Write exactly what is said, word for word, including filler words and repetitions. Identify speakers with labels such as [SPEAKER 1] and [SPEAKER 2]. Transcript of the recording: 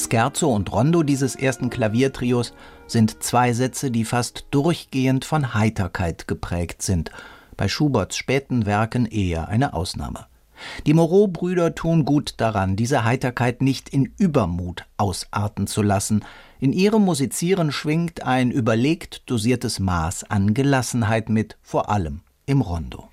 [SPEAKER 1] Scherzo und Rondo dieses ersten Klaviertrios sind zwei Sätze, die fast durchgehend von Heiterkeit geprägt sind, bei Schuberts späten Werken eher eine Ausnahme. Die Moreau-Brüder tun gut daran, diese Heiterkeit nicht in Übermut ausarten zu lassen. In ihrem Musizieren schwingt ein überlegt dosiertes Maß an Gelassenheit mit, vor allem im Rondo.